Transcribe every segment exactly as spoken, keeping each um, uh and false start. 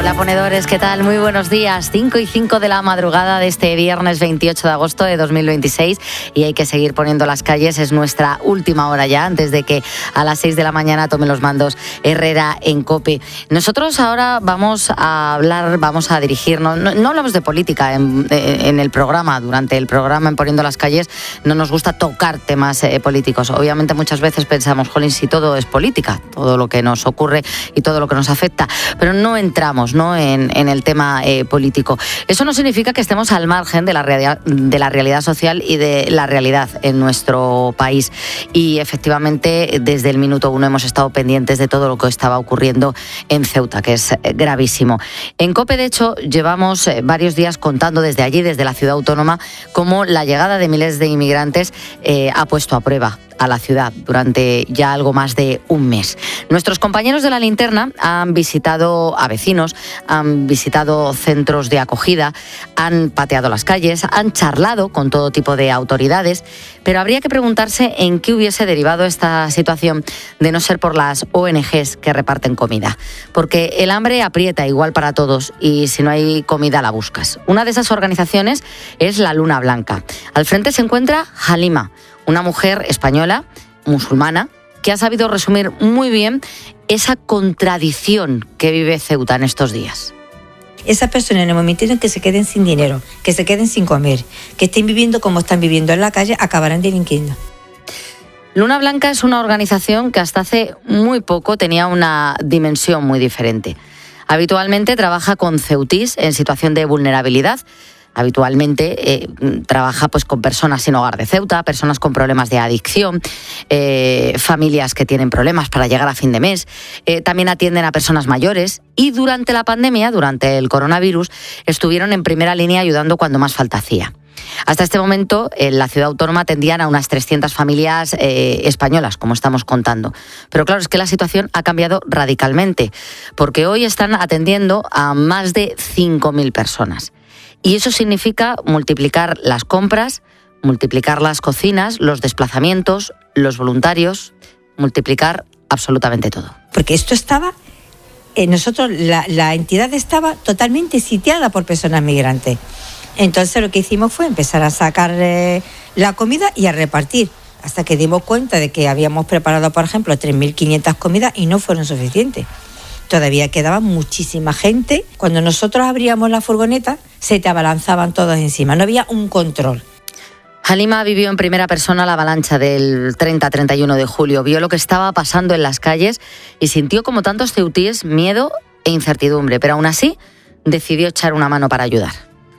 Hola ponedores, ¿qué tal? Muy buenos días. cinco y cinco de la madrugada de este viernes veintiocho de agosto de dos mil veintiséis y hay que seguir poniendo las calles. Es nuestra última hora ya, antes de que a las seis de la mañana tome los mandos Herrera en COPE. Nosotros ahora vamos a hablar, vamos a dirigirnos, no, no hablamos de política en, en el programa, durante el programa en Poniendo las calles no nos gusta tocar temas eh, políticos. Obviamente muchas veces pensamos, jolín, si todo es política, todo lo que nos ocurre y todo lo que nos afecta, pero no entramos ¿no? En, en el tema eh, político. Eso no significa que estemos al margen de la, realidad, de la realidad social y de la realidad en nuestro país. Y efectivamente, desde el minuto uno hemos estado pendientes de todo lo que estaba ocurriendo en Ceuta, que es gravísimo. En COPE, de hecho, llevamos varios días contando desde allí, desde la ciudad autónoma, cómo la llegada de miles de inmigrantes eh, ha puesto a prueba a la ciudad durante ya algo más de un mes. Nuestros compañeros de La Linterna han visitado a vecinos, han visitado centros de acogida, han pateado las calles, han charlado con todo tipo de autoridades, pero habría que preguntarse en qué hubiese derivado esta situación de no ser por las O N Ges que reparten comida. Porque el hambre aprieta igual para todos y si no hay comida la buscas. Una de esas organizaciones es La Luna Blanca. Al frente se encuentra Halima, una mujer española, musulmana, que ha sabido resumir muy bien esa contradicción que vive Ceuta en estos días. Esas personas en el momento en que se queden sin dinero, que se queden sin comer, que estén viviendo como están viviendo en la calle, acabarán delinquiendo. Luna Blanca es una organización que hasta hace muy poco tenía una dimensión muy diferente. Habitualmente trabaja con ceutís en situación de vulnerabilidad. Habitualmente eh, trabaja pues, con personas sin hogar de Ceuta, personas con problemas de adicción, eh, familias que tienen problemas para llegar a fin de mes. Eh, también atienden a personas mayores y durante la pandemia, durante el coronavirus, estuvieron en primera línea ayudando cuando más falta hacía. Hasta este momento, en la ciudad autónoma atendían a unas trescientas familias eh, españolas, como estamos contando. Pero claro, es que la situación ha cambiado radicalmente, porque hoy están atendiendo a más de cinco mil personas. Y eso significa multiplicar las compras, multiplicar las cocinas, los desplazamientos, los voluntarios, multiplicar absolutamente todo. Porque esto estaba, eh, nosotros, la, la entidad estaba totalmente sitiada por personas migrantes. Entonces lo que hicimos fue empezar a sacar eh, la comida y a repartir, hasta que dimos cuenta de que habíamos preparado, por ejemplo, tres mil quinientas comidas y no fueron suficientes. Todavía quedaba muchísima gente. Cuando nosotros abríamos la furgoneta, se te abalanzaban todos encima. No había un control. Halima vivió en primera persona la avalancha del treinta a treinta y uno de julio. Vio lo que estaba pasando en las calles y sintió, como tantos ceutíes, miedo e incertidumbre. Pero aún así, decidió echar una mano para ayudar.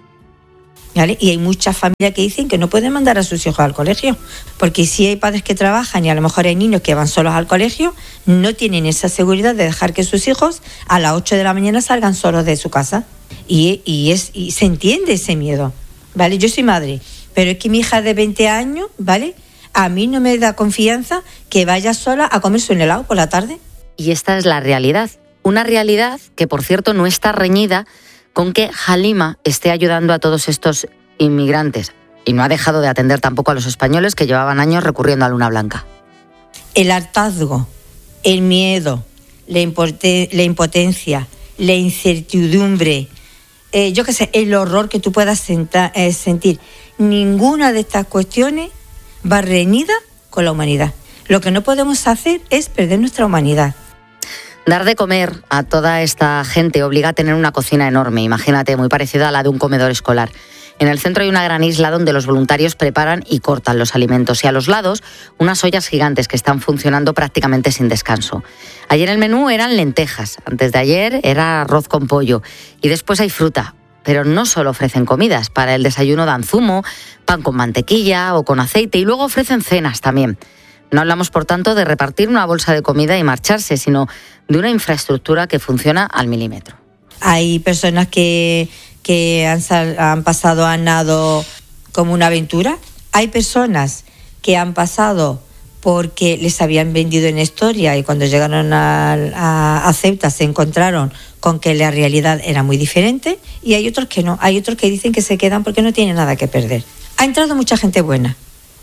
¿Vale? Y hay muchas familias que dicen que no pueden mandar a sus hijos al colegio, porque si hay padres que trabajan y a lo mejor hay niños que van solos al colegio, no tienen esa seguridad de dejar que sus hijos a las ocho de la mañana salgan solos de su casa. Y, y, es, y se entiende ese miedo, ¿vale? Yo soy madre, pero es que mi hija de veinte años, ¿vale? A mí no me da confianza que vaya sola a comerse un helado por la tarde. Y esta es la realidad, una realidad que, por cierto, no está reñida con que Halima esté ayudando a todos estos inmigrantes y no ha dejado de atender tampoco a los españoles que llevaban años recurriendo a Luna Blanca. El hartazgo, el miedo, la, impoten- la impotencia, la incertidumbre, eh, yo qué sé, el horror que tú puedas senta- eh, sentir, ninguna de estas cuestiones va reñida con la humanidad. Lo que no podemos hacer es perder nuestra humanidad. Dar de comer a toda esta gente obliga a tener una cocina enorme, imagínate, muy parecida a la de un comedor escolar. En el centro hay una gran isla donde los voluntarios preparan y cortan los alimentos y a los lados unas ollas gigantes que están funcionando prácticamente sin descanso. Ayer el menú eran lentejas, antes de ayer era arroz con pollo y después hay fruta. Pero no solo ofrecen comidas, para el desayuno dan zumo, pan con mantequilla o con aceite y luego ofrecen cenas también. No hablamos, por tanto, de repartir una bolsa de comida y marcharse, sino de una infraestructura que funciona al milímetro. Hay personas que, que han, sal, han pasado a nado como una aventura. Hay personas que han pasado porque les habían vendido en historia y cuando llegaron a, a, a Ceuta se encontraron con que la realidad era muy diferente. Y hay otros que no, hay otros que dicen que se quedan porque no tienen nada que perder. Ha entrado mucha gente buena.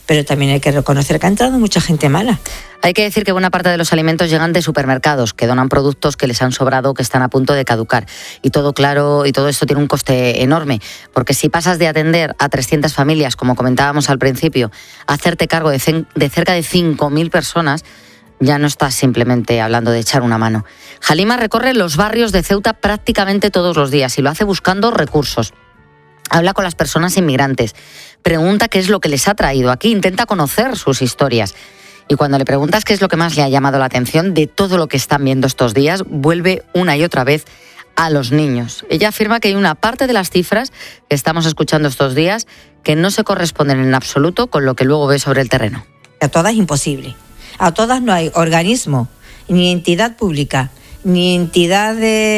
pero también hay que reconocer que ha entrado mucha gente mala. Hay que decir que buena parte de los alimentos llegan de supermercados, que donan productos que les han sobrado, que están a punto de caducar. Y todo claro, y todo esto tiene un coste enorme, porque si pasas de atender a trescientas familias, como comentábamos al principio, a hacerte cargo de, cen- de cerca de cinco mil personas, ya no estás simplemente hablando de echar una mano. Halima recorre los barrios de Ceuta prácticamente todos los días y lo hace buscando recursos. Habla con las personas inmigrantes, pregunta qué es lo que les ha traído aquí, intenta conocer sus historias. Y cuando le preguntas qué es lo que más le ha llamado la atención de todo lo que están viendo estos días, vuelve una y otra vez a los niños. Ella afirma que hay una parte de las cifras que estamos escuchando estos días que no se corresponden en absoluto con lo que luego ve sobre el terreno. A todas es imposible. A todas no hay organismo, ni entidad pública, ni entidad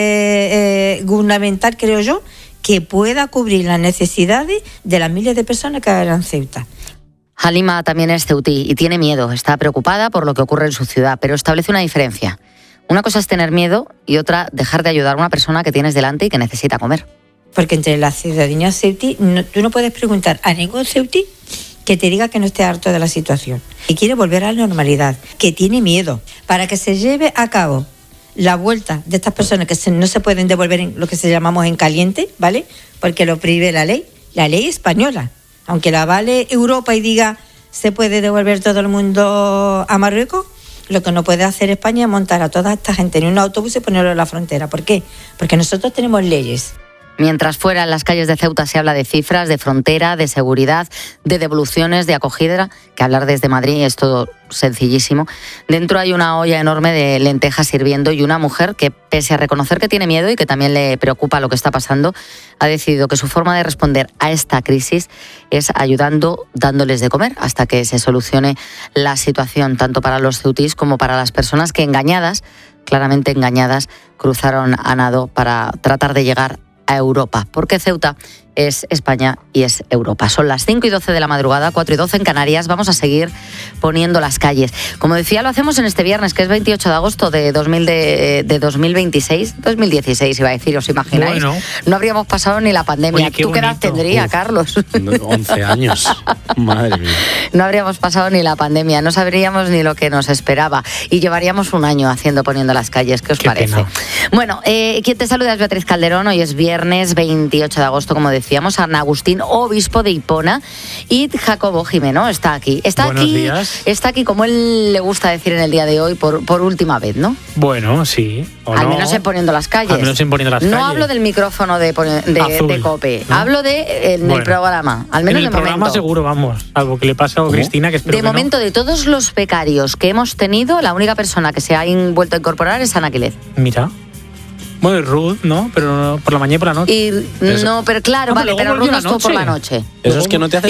de, eh, gubernamental, creo yo, que pueda cubrir las necesidades de las miles de personas que habrán en Ceuta. Halima también es ceutí y tiene miedo, está preocupada por lo que ocurre en su ciudad, pero establece una diferencia. Una cosa es tener miedo y otra dejar de ayudar a una persona que tienes delante y que necesita comer. Porque entre la ciudadanía ceutí, no, tú no puedes preguntar a ningún ceutí que te diga que no esté harto de la situación, que quiere volver a la normalidad, que tiene miedo. Para que se lleve a cabo la vuelta de estas personas que se, no se pueden devolver en lo que se llamamos en caliente, ¿vale? Porque lo prohíbe la ley, la ley española. Aunque la vale Europa y diga se puede devolver todo el mundo a Marruecos, lo que no puede hacer España es montar a toda esta gente en un autobús y ponerlo en la frontera. ¿Por qué? Porque nosotros tenemos leyes. Mientras fuera en las calles de Ceuta se habla de cifras, de frontera, de seguridad, de devoluciones, de acogida, que hablar desde Madrid es todo sencillísimo. Dentro hay una olla enorme de lentejas hirviendo y una mujer que, pese a reconocer que tiene miedo y que también le preocupa lo que está pasando, ha decidido que su forma de responder a esta crisis es ayudando, dándoles de comer, hasta que se solucione la situación, tanto para los ceutís como para las personas que engañadas, claramente engañadas, cruzaron a nado para tratar de llegar a Europa, porque Ceuta es España y es Europa. Son las cinco y doce de la madrugada, cuatro y doce en Canarias. Vamos a seguir poniendo las calles. Como decía, lo hacemos en este viernes, que es veintiocho de agosto de, dos mil de, de dos mil veintiséis. dos mil dieciséis iba a decir, ¿os imagináis? Bueno. No habríamos pasado ni la pandemia. Oye, qué ¿Tú qué edad tendría, Uf, Carlos? once años. Madre mía. No habríamos pasado ni la pandemia, no sabríamos ni lo que nos esperaba. Y llevaríamos un año haciendo Poniendo las calles. ¿Qué os qué parece? Pena. Bueno, eh, quien te saluda es Beatriz Calderón. Hoy es viernes veintiocho de agosto, como decíamos. Ana Agustín, obispo de Hipona, y Jacobo Jimeno está aquí. Está Buenos aquí, días. Está aquí, como él le gusta decir en el día de hoy, por, por última vez, ¿no? Bueno, sí. O Al no. menos en Poniendo las calles. Al menos en Poniendo las no calles. hablo del micrófono de, de, Azul, de COPE, ¿no? hablo de eh, en Bueno. el programa, al menos en el de programa momento. seguro, vamos. Algo que le pasa a Cristina, que espero De que momento, de todos los becarios que hemos tenido, la única persona que se ha in- vuelto a incorporar es Ana Aquiles. no. Mira. Bueno, Ruth, ¿no? Pero por la mañana y por la noche. Y Eso. no, pero claro, No, vale, pero luego pero volvió Ruth no la estuvo por la noche. noche. Eso es que no te haces